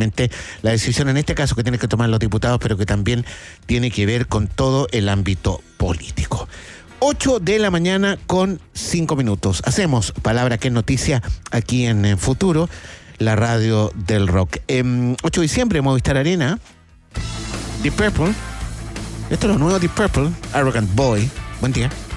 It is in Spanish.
finalmente la decisión en este caso que tienen que tomar los diputados, pero que también tiene que ver con todo el ámbito político. 8 de la mañana con 5 minutos. Hacemos Palabra que es Noticia aquí en Futuro, la radio del rock. 8 de diciembre, Movistar Arena, Deep Purple. Esto es lo nuevo Deep Purple, Arrogant Boy. Buen día.